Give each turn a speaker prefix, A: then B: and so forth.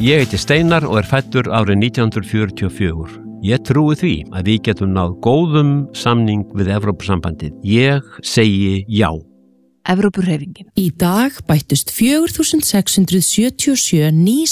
A: Ég heiti Steinar og fæddur árið 1944. Ég trúi því að við getum náð góðum samning við Evrópusambandið. Ég segi já.
B: Evrópuhreyfingin.
C: Í dag bættust 4.677 ný